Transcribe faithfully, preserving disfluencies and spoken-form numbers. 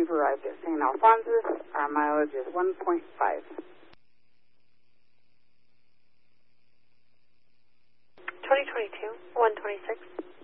arrived at Saint Alphonsus. Our mileage is one point five. twenty twenty-two, one twenty-six.